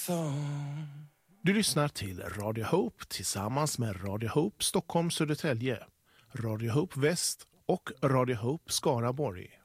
thought. Du lyssnar till Radio Hope tillsammans med Radio Hope Stockholm Södertälje, Radio Hope Väst och Radio Hope Skaraborg.